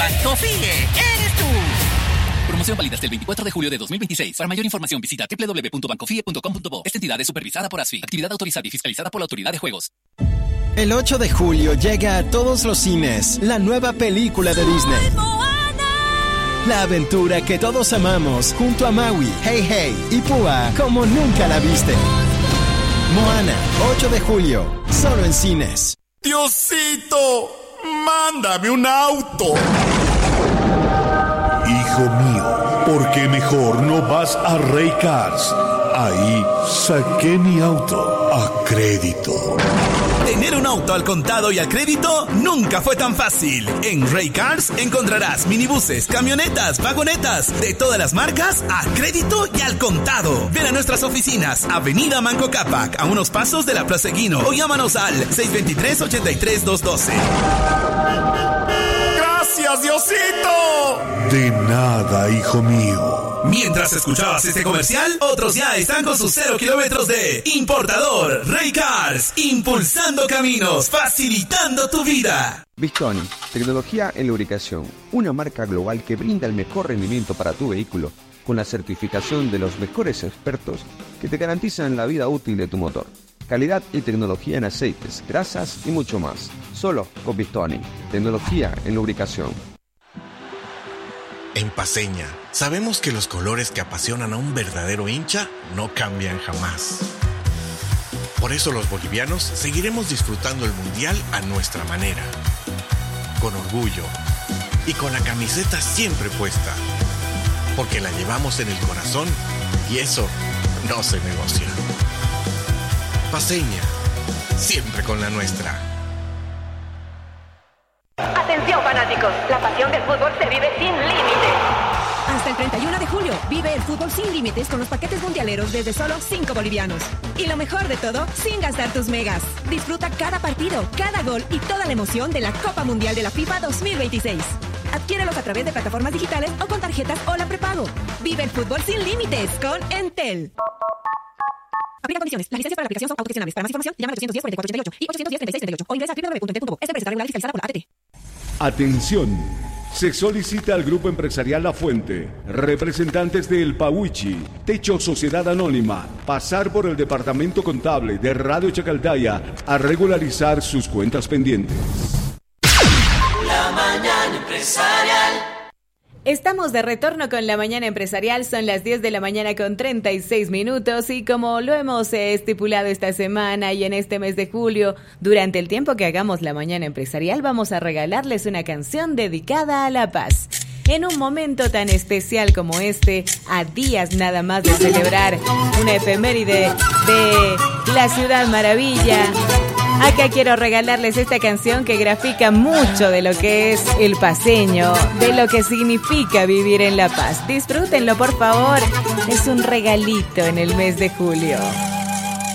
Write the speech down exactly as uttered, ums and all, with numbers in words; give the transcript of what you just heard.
Bancofie, eres tú. Promoción válida hasta el veinticuatro de julio de dos mil veintiséis. Para mayor información visita doble u doble u doble u punto bancofie punto com punto bo. Esta entidad es supervisada por ASFI. Actividad autorizada y fiscalizada por la Autoridad de Juegos. El ocho de julio llega a todos los cines la nueva película de Disney. La aventura que todos amamos junto a Maui, Hey Hey y Púa como nunca la viste. Moana, ocho de julio, solo en cines. Diosito, mándame un auto. Hijo mío, ¿por qué mejor no vas a Rey Cars? Ahí saqué mi auto a crédito. Tener un auto al contado y al crédito nunca fue tan fácil. En Rey Cars encontrarás minibuses, camionetas, vagonetas de todas las marcas a crédito y al contado. Ven a nuestras oficinas, Avenida Manco Cápac, a unos pasos de la Plaza Eguino, o llámanos al seis dos tres, ocho tres, dos uno dos. ¡Gracias, Diosito! De nada, hijo mío. Mientras escuchabas este comercial, otros ya están con sus cero kilómetros de importador. Rey Cars, impulsando caminos, facilitando tu vida. Bistoni, tecnología en lubricación, una marca global que brinda el mejor rendimiento para tu vehículo, con la certificación de los mejores expertos que te garantizan la vida útil de tu motor. Calidad y tecnología en aceites, grasas y mucho más. Solo con Bistoni, tecnología en lubricación. En Paceña, sabemos que los colores que apasionan a un verdadero hincha no cambian jamás. Por eso los bolivianos seguiremos disfrutando el Mundial a nuestra manera, con orgullo y con la camiseta siempre puesta, porque la llevamos en el corazón y eso no se negocia. Paceña, siempre con la nuestra. Atención fanáticos, la pasión del fútbol se vive sin límites. Hasta el treinta y uno de julio, vive el fútbol sin límites con los paquetes mundialeros desde solo cinco bolivianos. Y lo mejor de todo, sin gastar tus megas. Disfruta cada partido, cada gol y toda la emoción de la Copa Mundial de la FIFA dos mil veintiséis. Adquiérelos a través de plataformas digitales o con tarjetas o la prepago. Vive el fútbol sin límites con Entel. Aplica condiciones. Las licencias para la aplicación son autogestionables. Para más información, llama al ochocientos diez, cuarenta y cuatro ochenta y ocho y ochocientos diez, treinta y seis treinta y ocho o ingresa a doble u doble u doble u punto entel punto co. Esta empresa está regulada y fiscalizada por la A T T. Atención. Se solicita al Grupo Empresarial La Fuente, representantes de El Pahuichi, Techo Sociedad Anónima, pasar por el Departamento Contable de Radio Chacaltaya a regularizar sus cuentas pendientes. La mañana empresarial. Estamos de retorno con La Mañana Empresarial, son las diez de la mañana con treinta y seis minutos y como lo hemos eh, estipulado esta semana y en este mes de julio, durante el tiempo que hagamos La Mañana Empresarial vamos a regalarles una canción dedicada a la paz. En un momento tan especial como este, a días nada más de celebrar una efeméride de la Ciudad Maravilla, acá quiero regalarles esta canción que grafica mucho de lo que es el paceño, de lo que significa vivir en La Paz. Disfrútenlo, por favor. Es un regalito en el mes de julio.